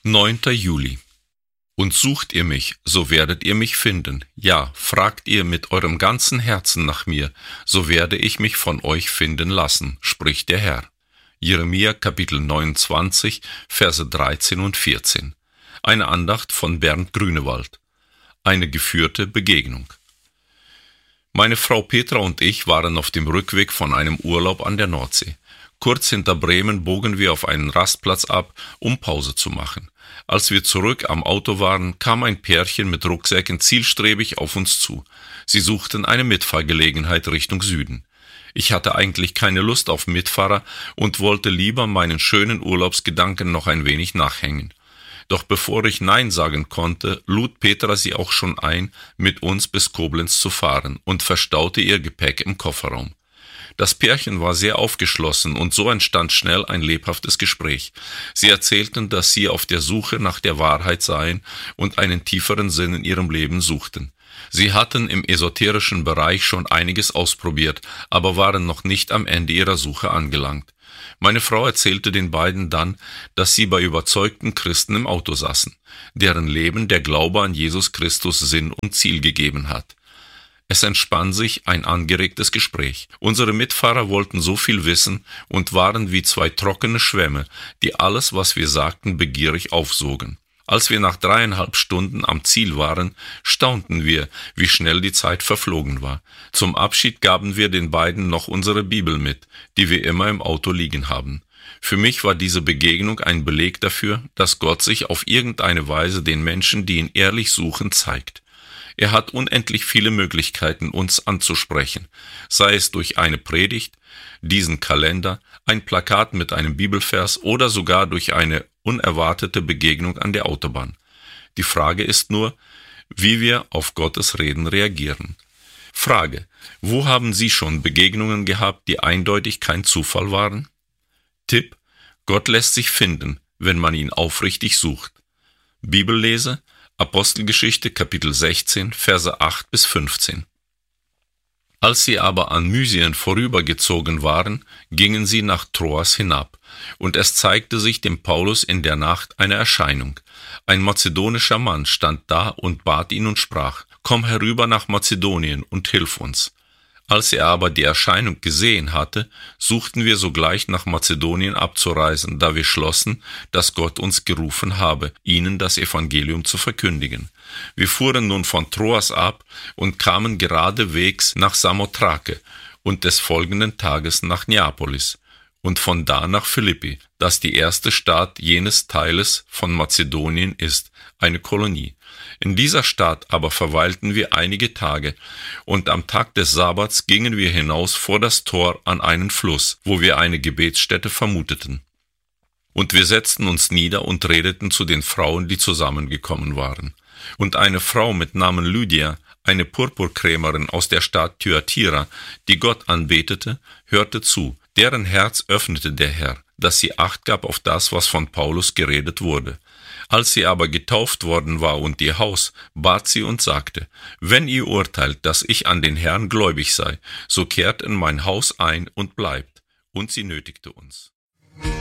9. Juli. Und sucht ihr mich, so werdet ihr mich finden. Ja, fragt ihr mit eurem ganzen Herzen nach mir, so werde ich mich von euch finden lassen, spricht der Herr. Jeremia Kapitel 29, Verse 13 und 14. Eine Andacht von Bernd Grünewald. Eine geführte Begegnung. Meine Frau Petra und ich waren auf dem Rückweg von einem Urlaub an der Nordsee. Kurz hinter Bremen bogen wir auf einen Rastplatz ab, um Pause zu machen. Als wir zurück am Auto waren, kam ein Pärchen mit Rucksäcken zielstrebig auf uns zu. Sie suchten eine Mitfahrgelegenheit Richtung Süden. Ich hatte eigentlich keine Lust auf Mitfahrer und wollte lieber meinen schönen Urlaubsgedanken noch ein wenig nachhängen. Doch bevor ich Nein sagen konnte, lud Petra sie auch schon ein, mit uns bis Koblenz zu fahren und verstaute ihr Gepäck im Kofferraum. Das Pärchen war sehr aufgeschlossen und so entstand schnell ein lebhaftes Gespräch. Sie erzählten, dass sie auf der Suche nach der Wahrheit seien und einen tieferen Sinn in ihrem Leben suchten. Sie hatten im esoterischen Bereich schon einiges ausprobiert, aber waren noch nicht am Ende ihrer Suche angelangt. Meine Frau erzählte den beiden dann, dass sie bei überzeugten Christen im Auto saßen, deren Leben der Glaube an Jesus Christus Sinn und Ziel gegeben hat. Es entspann sich ein angeregtes Gespräch. Unsere Mitfahrer wollten so viel wissen und waren wie zwei trockene Schwämme, die alles, was wir sagten, begierig aufsogen. Als wir nach 3,5 Stunden am Ziel waren, staunten wir, wie schnell die Zeit verflogen war. Zum Abschied gaben wir den beiden noch unsere Bibel mit, die wir immer im Auto liegen haben. Für mich war diese Begegnung ein Beleg dafür, dass Gott sich auf irgendeine Weise den Menschen, die ihn ehrlich suchen, zeigt. Er hat unendlich viele Möglichkeiten, uns anzusprechen, sei es durch eine Predigt, diesen Kalender, ein Plakat mit einem Bibelvers oder sogar durch eine unerwartete Begegnung an der Autobahn. Die Frage ist nur, wie wir auf Gottes Reden reagieren. Frage: Wo haben Sie schon Begegnungen gehabt, die eindeutig kein Zufall waren? Tipp: Gott lässt sich finden, wenn man ihn aufrichtig sucht. Bibellese: Apostelgeschichte Kapitel 16, Verse 8 bis 15. Als sie aber an Mysien vorübergezogen waren, gingen sie nach Troas hinab, und es zeigte sich dem Paulus in der Nacht eine Erscheinung. Ein mazedonischer Mann stand da und bat ihn und sprach: Komm herüber nach Mazedonien und hilf uns. Als er aber die Erscheinung gesehen hatte, suchten wir sogleich nach Mazedonien abzureisen, da wir schlossen, dass Gott uns gerufen habe, ihnen das Evangelium zu verkündigen. Wir fuhren nun von Troas ab und kamen geradewegs nach Samothrake und des folgenden Tages nach Neapolis und von da nach Philippi, das die erste Stadt jenes Teiles von Mazedonien ist, eine Kolonie. In dieser Stadt aber verweilten wir einige Tage, und am Tag des Sabbats gingen wir hinaus vor das Tor an einen Fluss, wo wir eine Gebetsstätte vermuteten. Und wir setzten uns nieder und redeten zu den Frauen, die zusammengekommen waren. Und eine Frau mit Namen Lydia, eine Purpurkrämerin aus der Stadt Thyatira, die Gott anbetete, hörte zu. Deren Herz öffnete der Herr, dass sie Acht gab auf das, was von Paulus geredet wurde. Als sie aber getauft worden war und ihr Haus, bat sie und sagte: Wenn ihr urteilt, dass ich an den Herrn gläubig sei, so kehrt in mein Haus ein und bleibt. Und sie nötigte uns.